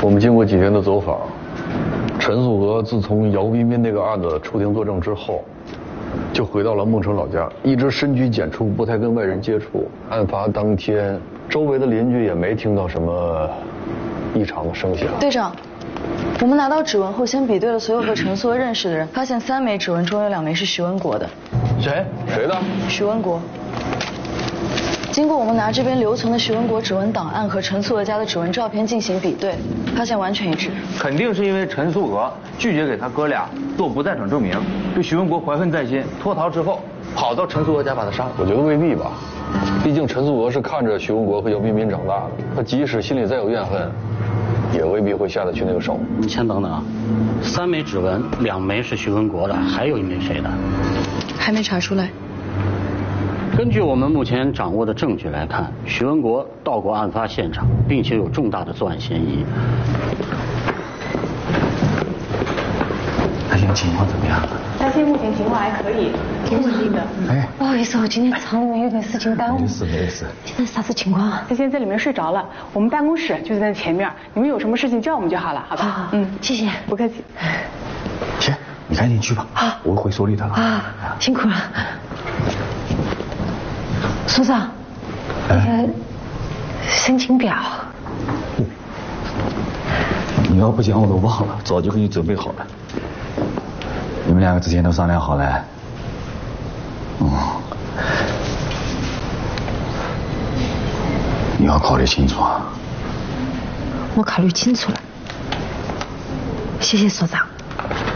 我们经过几天的走访，陈素娥自从姚彬彬那个案子出庭作证之后，就回到了孟城老家，一直深居简出，不太跟外人接触。案发当天，周围的邻居也没听到什么异常的声响。 队长，我们拿到指纹后，先比对了所有和陈素娥认识的人，发现3枚指纹中有2枚是徐文国的。 谁的？ 徐文国。经过我们拿这边留存的徐文国指纹档案和陈素娥家的指纹照片进行比对，发现完全一致。 肯定是因为陈素娥拒绝给他哥俩做不在场证明，对徐文国怀恨在心，脱逃之后跑到陈素娥家把他杀了。 我觉得未必吧，毕竟陈素娥是看着徐文国和姚彬彬长大的，他即使心里再有怨恨，也未必会下得去那个手。 你先等等啊，3枚指纹，2枚是徐文国的，还有1枚谁的？ 还没查出来。 根据我们目前掌握的证据来看，徐文国到过案发现场，并且有重大的作案嫌疑。 他现在情况怎么样？ 他现在目前情况还可以，挺稳定的。 哎， 不好意思，我今天厂里面有点事情耽误。 没事没事。 现在啥子情况啊？ 他现在在里面睡着了，我们办公室就在前面，你们有什么事情叫我们就好了，好吧？ 谢谢。 不客气。 行，你赶紧去吧。啊，我会说理他了。 啊，辛苦了。所长，那个申请表。 你要不讲我都忘了，早就给你准备好了。你们2个之前都商量好了。你要考虑清楚啊。 我考虑清楚了，谢谢所长。